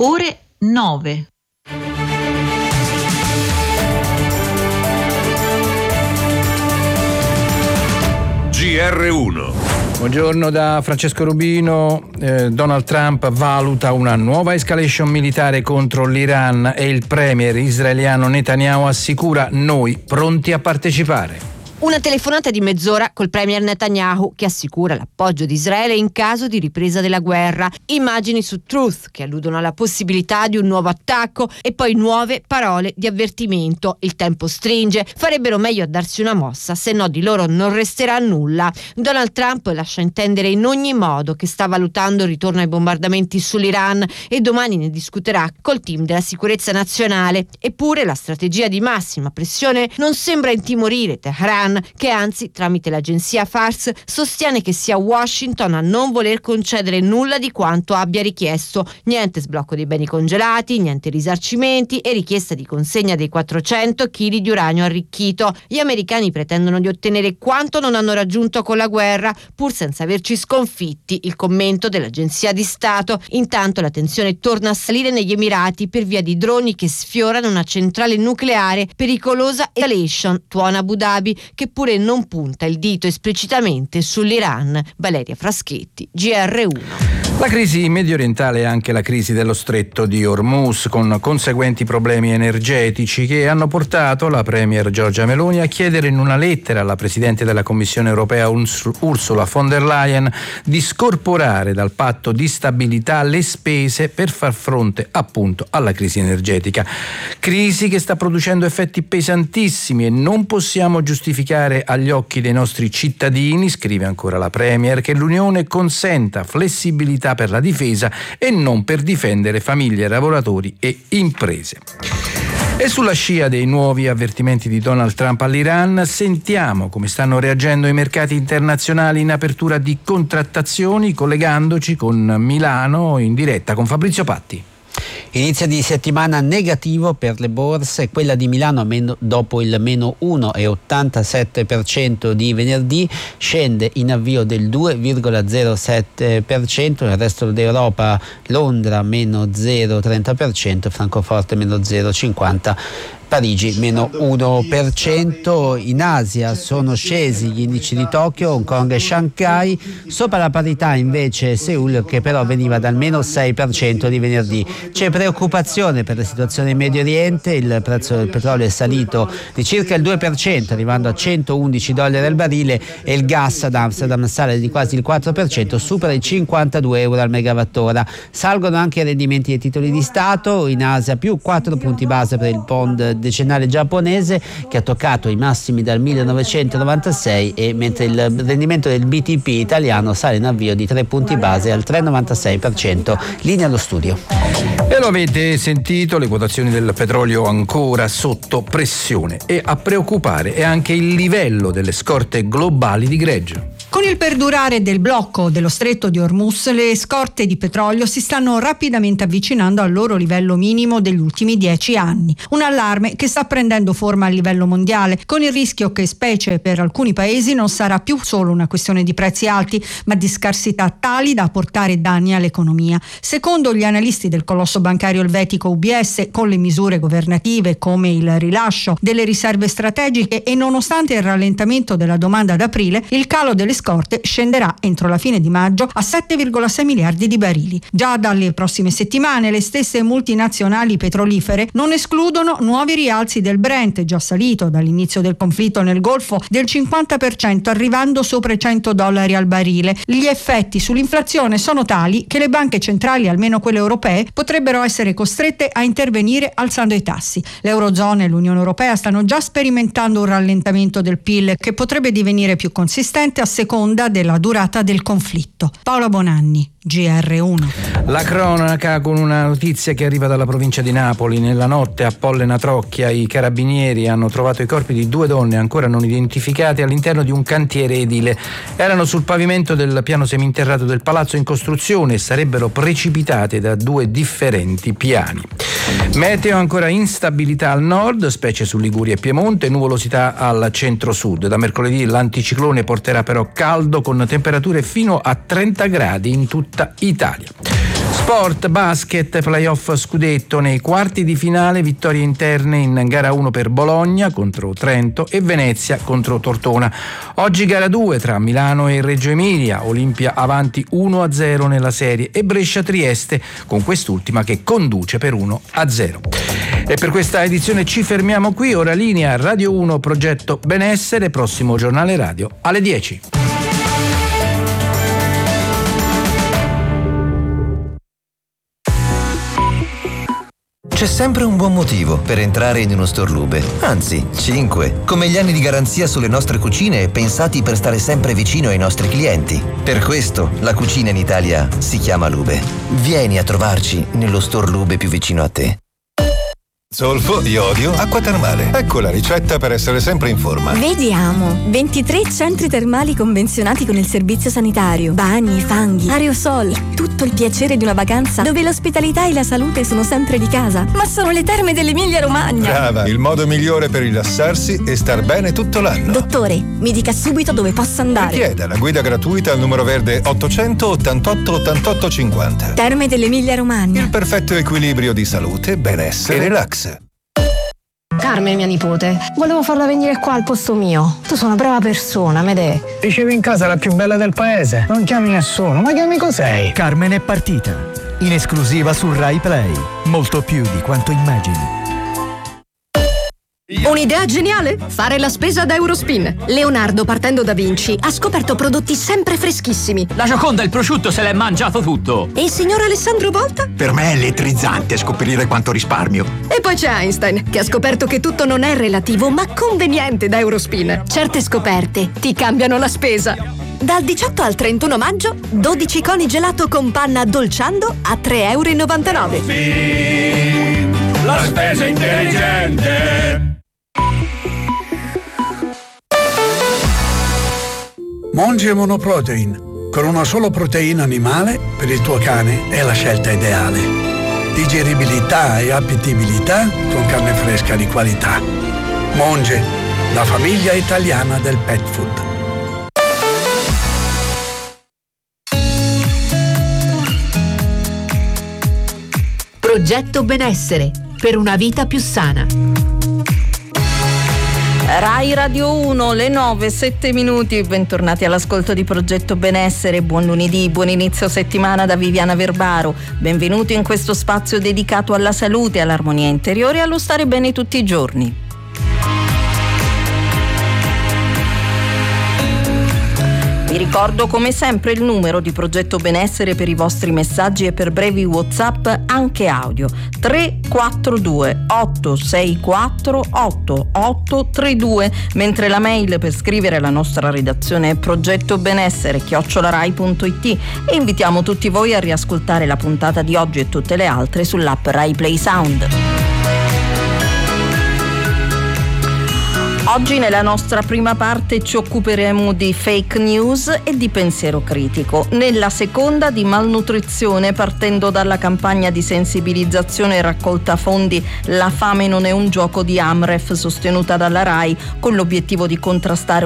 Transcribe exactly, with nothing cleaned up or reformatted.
ore nove. G R uno. Buongiorno da Francesco Rubino. Eh, Donald Trump valuta una nuova escalation militare contro l'Iran e il premier israeliano Netanyahu assicura: noi pronti a partecipare. Una telefonata di mezz'ora col premier Netanyahu che assicura l'appoggio di Israele in caso di ripresa della guerra. Immagini su Truth che alludono alla possibilità di un nuovo attacco e poi nuove parole di avvertimento. Il tempo stringe, farebbero meglio a darsi una mossa, se no di loro non resterà nulla. Donald Trump lascia intendere in ogni modo che sta valutando il ritorno ai bombardamenti sull'Iran e domani ne discuterà col team della sicurezza nazionale. Eppure la strategia di massima pressione non sembra intimorire Teheran, che anzi tramite l'agenzia Fars sostiene che sia Washington a non voler concedere nulla di quanto abbia richiesto. Niente sblocco dei beni congelati, niente risarcimenti e richiesta di consegna dei quattrocento chili di uranio arricchito. Gli americani pretendono di ottenere quanto non hanno raggiunto con la guerra, pur senza averci sconfitti, il commento dell'agenzia di Stato. Intanto la tensione torna a salire negli Emirati per via di droni che sfiorano una centrale nucleare, pericolosa escalation, tuona Abu Dhabi, che pure non punta il dito esplicitamente sull'Iran. Valeria Fraschetti, G R uno. La crisi medio orientale è anche la crisi dello stretto di Hormuz, con conseguenti problemi energetici che hanno portato la premier Giorgia Meloni a chiedere in una lettera alla Presidente della Commissione europea Ursula von der Leyen di scorporare dal patto di stabilità le spese per far fronte appunto alla crisi energetica. Crisi che sta producendo effetti pesantissimi e non possiamo giustificare agli occhi dei nostri cittadini, scrive ancora la premier, che l'Unione consenta flessibilità per la difesa e non per difendere famiglie, lavoratori e imprese. E sulla scia dei nuovi avvertimenti di Donald Trump all'Iran, sentiamo come stanno reagendo i mercati internazionali in apertura di contrattazioni, collegandoci con Milano in diretta con Fabrizio Patti. Inizio di settimana negativo per le borse, quella di Milano meno, dopo il meno uno virgola ottantasette per cento di venerdì, scende in avvio del due virgola zero sette per cento, nel resto d'Europa Londra meno zero virgola trenta per cento, Francoforte meno zero virgola cinquanta per cento. Parigi meno uno per cento, in Asia sono scesi gli indici di Tokyo, Hong Kong e Shanghai, sopra la parità invece Seoul che però veniva dal meno sei per cento di venerdì. C'è preoccupazione per la situazione in Medio Oriente, il prezzo del petrolio è salito di circa il due per cento arrivando a centoundici dollari al barile e il gas ad Amsterdam sale di quasi il quattro per cento, supera i cinquantadue euro al megawattora. Salgono anche i rendimenti dei titoli di Stato, in Asia più quattro punti base per il bond decennale giapponese che ha toccato i massimi dal millenovecentonovantasei, e mentre il rendimento del B T P italiano sale in avvio di tre punti base al tre virgola novantasei per cento. Linea allo studio. E lo avete sentito, le quotazioni del petrolio ancora sotto pressione, e a preoccupare è anche il livello delle scorte globali di greggio. Con il perdurare del blocco dello stretto di Hormuz, le scorte di petrolio si stanno rapidamente avvicinando al loro livello minimo degli ultimi dieci anni. Un allarme che sta prendendo forma a livello mondiale, con il rischio che, specie per alcuni paesi, non sarà più solo una questione di prezzi alti, ma di scarsità tali da portare danni all'economia. Secondo gli analisti del colosso bancario elvetico U B S, con le misure governative come il rilascio delle riserve strategiche e nonostante il rallentamento della domanda ad aprile, il calo delle scorte scenderà entro la fine di maggio a sette virgola sei miliardi di barili. Già dalle prossime settimane le stesse multinazionali petrolifere non escludono nuovi rialzi del Brent, già salito dall'inizio del conflitto nel Golfo del cinquanta per cento, arrivando sopra i cento dollari al barile. Gli effetti sull'inflazione sono tali che le banche centrali, almeno quelle europee, potrebbero essere costrette a intervenire alzando i tassi. L'Eurozona e l'Unione Europea stanno già sperimentando un rallentamento del P I L che potrebbe divenire più consistente a seconda della durata del conflitto. Paola Bonanni, G R uno. La cronaca con una notizia che arriva dalla provincia di Napoli. Nella notte a Pollena Trocchia i carabinieri hanno trovato i corpi di due donne ancora non identificate all'interno di un cantiere edile. Erano sul pavimento del piano seminterrato del palazzo in costruzione e sarebbero precipitate da due differenti piani. Meteo: ancora instabilità al nord, specie su Liguria e Piemonte, nuvolosità al centro-sud. Da mercoledì l'anticiclone porterà però caldo con temperature fino a trenta gradi in tutta Italia. Sport Sport, basket, playoff scudetto. Nei quarti di finale vittorie interne in gara uno per Bologna contro Trento e Venezia contro Tortona. Oggi gara due tra Milano e Reggio Emilia, Olimpia avanti uno a zero nella serie e Brescia-Trieste con quest'ultima che conduce per uno a zero. E per questa edizione ci fermiamo qui, ora linea Radio uno Progetto Benessere, prossimo giornale radio alle dieci. C'è sempre un buon motivo per entrare in uno store Lube, anzi cinque, come gli anni di garanzia sulle nostre cucine pensati per stare sempre vicino ai nostri clienti. Per questo la cucina in Italia si chiama Lube. Vieni a trovarci nello store Lube più vicino a te. Zolfo, iodio, acqua termale. Ecco la ricetta per essere sempre in forma. Vediamo. ventitré centri termali convenzionati con il servizio sanitario. Bagni, fanghi, aerosol. Tutto il piacere di una vacanza dove l'ospitalità e la salute sono sempre di casa. Ma sono le terme dell'Emilia Romagna. Brava, il modo migliore per rilassarsi e star bene tutto l'anno. Dottore, mi dica subito dove posso andare. Richieda la guida gratuita al numero verde ottocento ottantotto ottantotto cinquanta. Terme dell'Emilia Romagna. Il perfetto equilibrio di salute, benessere e relax. Carmen, mia nipote, volevo farla venire qua al posto mio. Tu sei una brava persona, Medè. Ricevi in casa la più bella del paese. Non chiami nessuno, ma che amico sei? Carmen è partita. In esclusiva su Rai Play. Molto più di quanto immagini. Un'idea geniale? Fare la spesa da Eurospin. Leonardo, partendo da Vinci, ha scoperto prodotti sempre freschissimi. La Gioconda il prosciutto se l'è mangiato tutto. E il signor Alessandro Volta? Per me è elettrizzante scoprire quanto risparmio. E poi c'è Einstein, che ha scoperto che tutto non è relativo, ma conveniente da Eurospin. Certe scoperte ti cambiano la spesa. Dal diciotto al trentuno maggio, dodici coni gelato con panna dolciando a tre euro e novantanove. Eurospin, la spesa intelligente. Monge Monoprotein, con una sola proteina animale per il tuo cane è la scelta ideale. Digeribilità e appetibilità con carne fresca di qualità. Monge, la famiglia italiana del pet food. Progetto Benessere per una vita più sana. Rai Radio uno, le nove, sette minuti, bentornati all'ascolto di Progetto Benessere, buon lunedì, buon inizio settimana da Viviana Verbaro, benvenuti in questo spazio dedicato alla salute, all'armonia interiore e allo stare bene tutti i giorni. Vi ricordo come sempre il numero di Progetto Benessere per i vostri messaggi e per brevi WhatsApp anche audio tre quattro due otto sei quattro otto otto tre due, mentre la mail per scrivere alla nostra redazione è progettobenessere chiocciola rai punto it e invitiamo tutti voi a riascoltare la puntata di oggi e tutte le altre sull'app Rai Play Sound. Oggi nella nostra prima parte ci occuperemo di fake news e di pensiero critico. Nella seconda di malnutrizione, partendo dalla campagna di sensibilizzazione e raccolta fondi La fame non è un gioco di Amref, sostenuta dalla Rai, con l'obiettivo di contrastare